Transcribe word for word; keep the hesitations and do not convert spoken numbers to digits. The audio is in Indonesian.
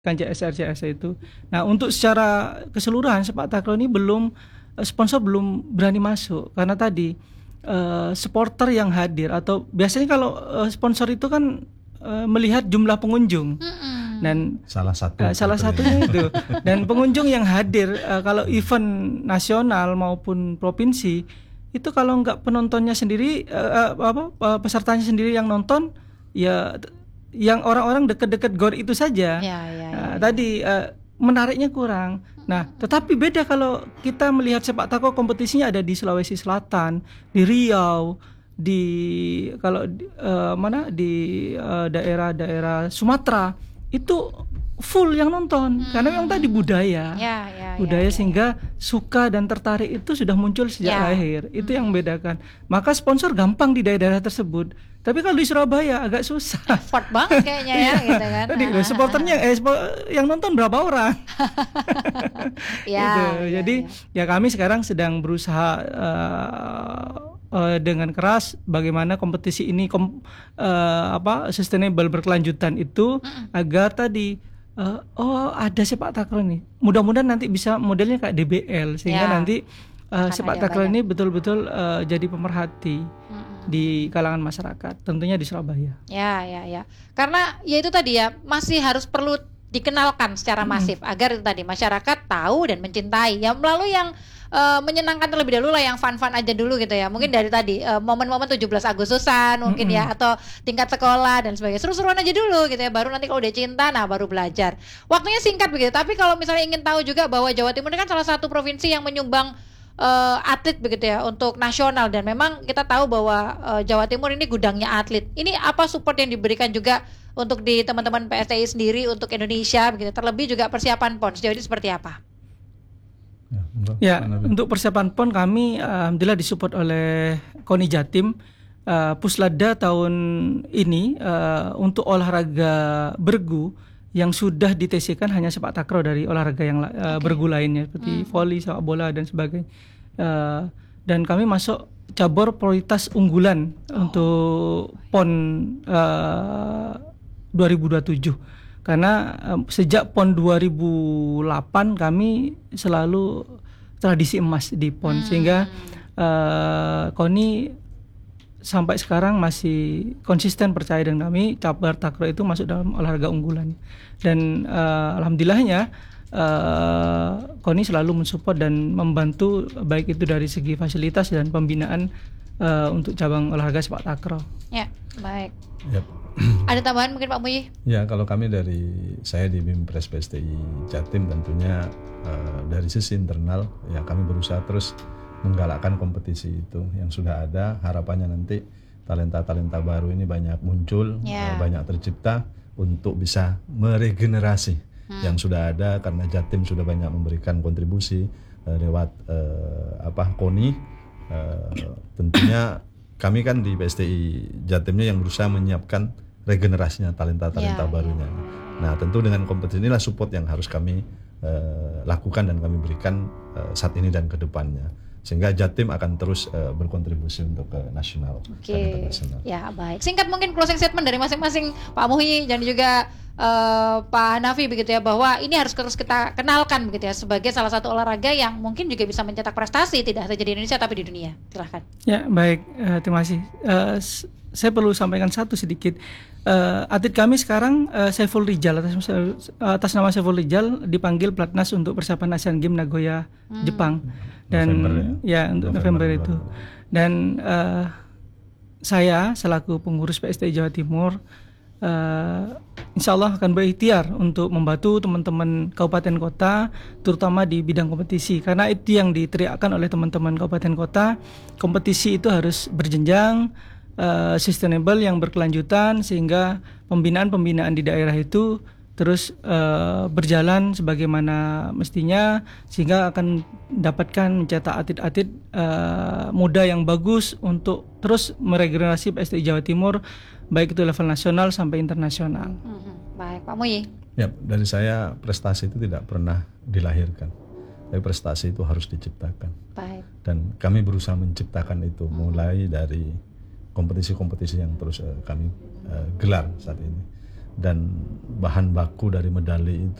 kan C S R C S itu. Nah, untuk secara keseluruhan sepak takraw ini belum sponsor belum berani masuk karena tadi uh, supporter yang hadir atau biasanya kalau uh, sponsor itu kan uh, melihat jumlah pengunjung. Mm-mm. Dan salah satu uh, salah satunya itu dan pengunjung yang hadir uh, kalau event nasional maupun provinsi itu kalau nggak penontonnya sendiri uh, apa uh, pesertanya sendiri yang nonton ya yang orang-orang deket-deket gor itu saja. Ya, ya, ya, uh, ya. Tadi uh, menariknya kurang. Nah, tetapi beda kalau kita melihat sepak takraw kompetisinya ada di Sulawesi Selatan, di Riau, di kalau uh, mana di uh, daerah-daerah Sumatera itu full yang nonton hmm. karena memang tadi budaya ya, ya, budaya ya, sehingga ya. Suka dan tertarik itu sudah muncul sejak ya. Lahir itu hmm. yang membedakan. Maka sponsor gampang di daerah tersebut, tapi kalau di Surabaya agak susah, effort banget kayaknya ya gitu kan. Tadi supporternya eh, yang nonton berapa orang ya, gitu. Ya, jadi ya. Ya kami sekarang sedang berusaha uh, uh, dengan keras bagaimana kompetisi ini kom, uh, apa sustainable berkelanjutan itu mm. agar tadi uh, oh ada sepak takraw nih. Mudah-mudahan nanti bisa modelnya kayak D B L sehingga ya. Nanti uh, sepak takraw ini betul-betul uh, jadi pemerhati mm. di kalangan masyarakat, tentunya di Surabaya. Ya, ya, ya. Karena ya itu tadi ya masih harus perlu dikenalkan secara masif mm. agar itu tadi masyarakat tahu dan mencintai. Ya melalui yang Uh, menyenangkan terlebih dahulu lah, yang fun-fun aja dulu gitu ya. Mungkin dari tadi uh, momen-momen tujuh belas Agustusan mungkin mm-hmm. ya, atau tingkat sekolah dan sebagainya. Seru-seruan aja dulu gitu ya. Baru nanti kalau udah cinta, nah baru belajar. Waktunya singkat begitu. Tapi kalau misalnya ingin tahu juga bahwa Jawa Timur ini kan salah satu provinsi yang menyumbang uh, atlet begitu ya untuk nasional, dan memang kita tahu bahwa uh, Jawa Timur ini gudangnya atlet. Ini apa support yang diberikan juga untuk di teman-teman P S T I sendiri untuk Indonesia begitu. Terlebih juga persiapan P O N sejauh ini seperti apa? Ya, untuk persiapan P O N kami alhamdulillah disupport oleh KONI Jatim. uh, Puslada tahun ini uh, untuk olahraga bergu yang sudah di T C-kan hanya sepak takraw dari olahraga yang uh, okay. bergu lainnya seperti hmm. voli, sepak bola dan sebagainya. uh, Dan kami masuk cabur prioritas unggulan oh. untuk P O N uh, dua ribu dua puluh tujuh. Karena um, sejak P O N dua ribu delapan kami selalu tradisi emas di P O N hmm. sehingga uh, KONI sampai sekarang masih konsisten percaya dengan kami, cabur takraw itu masuk dalam olahraga unggulan. Dan uh, alhamdulillahnya uh, KONI selalu mensupport dan membantu baik itu dari segi fasilitas dan pembinaan uh, untuk cabang olahraga sepak takraw. Ya, baik. Yep. Ada tambahan mungkin Pak Muyi? Ya, kalau kami dari saya di Bimpres P S T I Jatim tentunya uh, dari sisi internal ya kami berusaha terus menggalakkan kompetisi itu yang sudah ada. Harapannya nanti talenta-talenta baru ini banyak muncul, yeah. uh, banyak tercipta untuk bisa meregenerasi hmm. yang sudah ada, karena Jatim sudah banyak memberikan kontribusi uh, lewat uh, apa KONI. Uh, tentunya kami kan di P S T I Jatimnya yang berusaha menyiapkan regenerasinya talenta-talenta ya, barunya. Ya. Nah, tentu dengan kompetisi inilah support yang harus kami uh, lakukan dan kami berikan uh, saat ini dan ke depannya. Sehingga Jatim akan terus uh, berkontribusi untuk ke nasional okay. dan internasional. Ya, baik. Singkat mungkin closing statement dari masing-masing Pak Muhyi dan juga uh, Pak Hanafi begitu ya, bahwa ini harus terus kita kenalkan begitu ya sebagai salah satu olahraga yang mungkin juga bisa mencetak prestasi tidak saja di Indonesia tapi di dunia. Silahkan. Ya, baik. Uh, terima kasih. Uh, s- saya perlu sampaikan satu sedikit. Uh, atlet kami sekarang uh, Saiful Rijal atas, uh, atas nama Saiful Rijal dipanggil pelatnas untuk persiapan Asian Games Nagoya, hmm. Jepang. Dan November, ya. ya untuk November, November itu. Dan uh, saya selaku pengurus P S T I Jawa Timur uh, insya Allah akan berikhtiar untuk membantu teman-teman kabupaten kota, terutama di bidang kompetisi, karena itu yang diteriakkan oleh teman-teman kabupaten kota. Kompetisi itu harus berjenjang, uh, sustainable, yang berkelanjutan, sehingga pembinaan-pembinaan di daerah itu terus uh, berjalan sebagaimana mestinya, sehingga akan mendapatkan mencetak atlet-atlet uh, muda yang bagus untuk terus meregenerasi P S T I Jawa Timur, baik itu level nasional sampai internasional. Mm-hmm. Baik, Pak Muyi. Ya, dari saya prestasi itu tidak pernah dilahirkan, tapi prestasi itu harus diciptakan. Baik. Dan kami berusaha menciptakan itu mm-hmm. mulai dari kompetisi-kompetisi yang terus uh, kami uh, gelar saat ini. dan bahan baku dari medali itu